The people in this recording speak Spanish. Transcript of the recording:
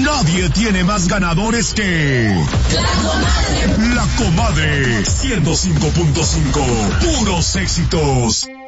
Nadie tiene más ganadores que La Comadre 105.5. Puros éxitos.